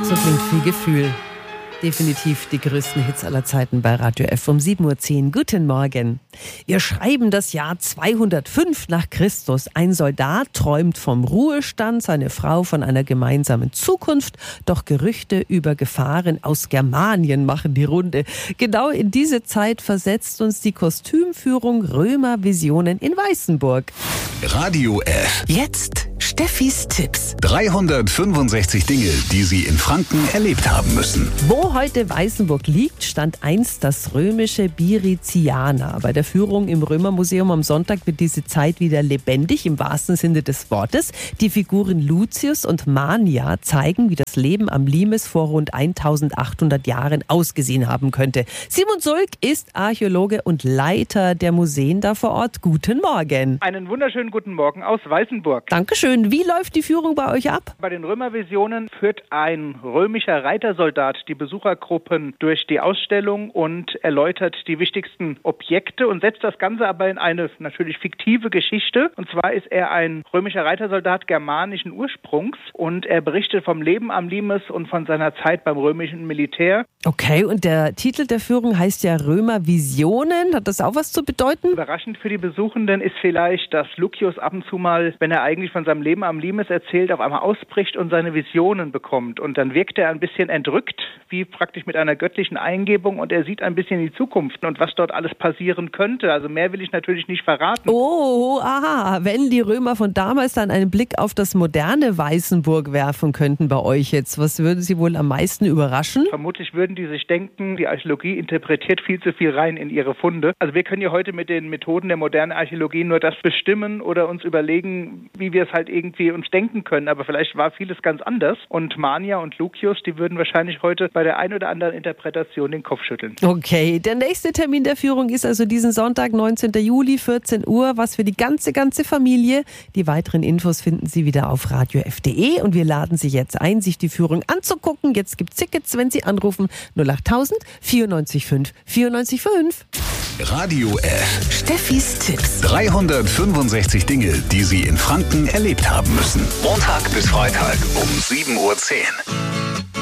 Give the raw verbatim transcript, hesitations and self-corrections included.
So klingt viel Gefühl. Definitiv die größten Hits aller Zeiten bei Radio F um sieben Uhr zehn. Guten Morgen. Wir schreiben das Jahr zweihundertfünf nach Christus. Ein Soldat träumt vom Ruhestand, seine Frau von einer gemeinsamen Zukunft. Doch Gerüchte über Gefahren aus Germanien machen die Runde. Genau in diese Zeit versetzt uns die Kostümführung Römer Visionen in Weißenburg. Radio F. Jetzt Steffis Tipps. dreihundertfünfundsechzig Dinge, die Sie in Franken erlebt haben müssen. Wo heute Weißenburg liegt, stand einst das römische Biriziana. Bei der Führung im Römermuseum am Sonntag wird diese Zeit wieder lebendig, im wahrsten Sinne des Wortes. Die Figuren Lucius und Mania zeigen, wie das Leben am Limes vor rund eintausendachthundert Jahren ausgesehen haben könnte. Simon Sulk ist Archäologe und Leiter der Museen da vor Ort. Guten Morgen. Einen wunderschönen guten Morgen aus Weißenburg. Dankeschön. Wie läuft die Führung bei euch ab? Bei den Römervisionen führt ein römischer Reitersoldat die Besuchergruppen durch die Ausstellung und erläutert die wichtigsten Objekte und setzt das Ganze aber in eine natürlich fiktive Geschichte. Und zwar ist er ein römischer Reitersoldat germanischen Ursprungs und er berichtet vom Leben am Limes und von seiner Zeit beim römischen Militär. Okay, und der Titel der Führung heißt ja Römervisionen. Hat das auch was zu bedeuten? Überraschend für die Besuchenden ist vielleicht, dass Lucius ab und zu mal, wenn er eigentlich von seinem Leben am Limes erzählt, auf einmal ausbricht und seine Visionen bekommt. Und dann wirkt er ein bisschen entrückt, wie praktisch mit einer göttlichen Eingebung, und er sieht ein bisschen in die Zukunft und was dort alles passieren könnte. Also mehr will ich natürlich nicht verraten. Oh, aha. Wenn die Römer von damals dann einen Blick auf das moderne Weißenburg werfen könnten bei euch jetzt, was würde sie wohl am meisten überraschen? Vermutlich würden die sich denken, die Archäologie interpretiert viel zu viel rein in ihre Funde. Also wir können ja heute mit den Methoden der modernen Archäologie nur das bestimmen oder uns überlegen, wie wir es halt irgendwie uns denken können. Aber vielleicht war vieles ganz anders. Und Mania und Lucius, die würden wahrscheinlich heute bei der einen oder anderen Interpretation den Kopf schütteln. Okay, der nächste Termin der Führung ist also diesen Sonntag, neunzehnten Juli, vierzehn Uhr. Was für die ganze, ganze Familie. Die weiteren Infos finden Sie wieder auf radio f punkt de und wir laden Sie jetzt ein, sich die Führung anzugucken. Jetzt gibt es Tickets, wenn Sie anrufen, null acht tausend vierundneunzig fünf vierundneunzig fünf. Radio F. Steffis Tipps. dreihundertfünfundsechzig Dinge, die Sie in Franken erlebt haben müssen. Montag bis Freitag um sieben Uhr zehn.